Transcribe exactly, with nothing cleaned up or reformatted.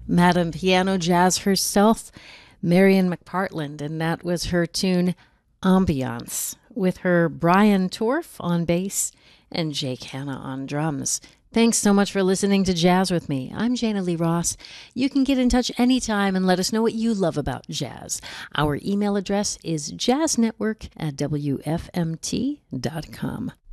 Madame Piano Jazz herself, Marian McPartland, and that was her tune Ambiance, with her Brian Torf on bass and Jake Hanna on drums. Thanks so much for listening to Jazz with me. I'm Jana Lee Ross. You can get in touch anytime and let us know what you love about jazz. Our email address is jazznetwork at w f m t dot com.